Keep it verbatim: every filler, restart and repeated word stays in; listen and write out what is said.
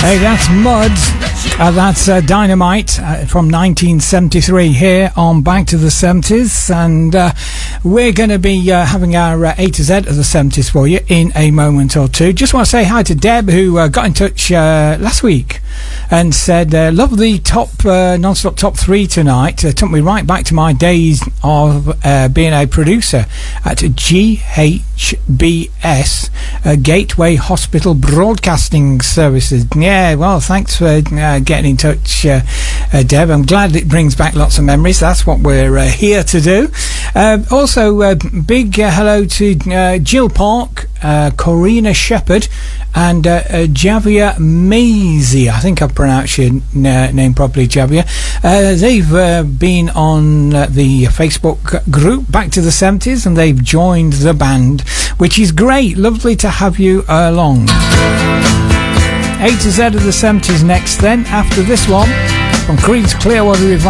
Hey, that's Mud. Uh, that's uh, Dynamite uh, from nineteen seventy-three here on Back to the seventies, and uh, we're going to be uh, having our uh, A to Z of the seventies for you in a moment or two. Just want to say hi to Deb, who uh, got in touch uh, last week and said, uh, love the top uh, non-stop top three tonight. It took me right back to my days of uh, being a producer at G H B S, uh, Gateway Hospital Broadcasting Services. Yeah, well, thanks for uh, getting in touch, uh, uh, Deb. I'm glad it brings back lots of memories. That's what we're uh, here to do. Uh, also, uh, big uh, hello to uh, Jill Park, uh, Corina Shepherd, and uh, uh, Javia Maisie. I think I've pronounced your n- name properly, Javia. Uh, they've uh, been on uh, the Facebook group Back to the seventies, and they've joined the band, which is great. Lovely to have you along. A to Z of the seventies next then, after this one, from Creed's Clearwater Revival.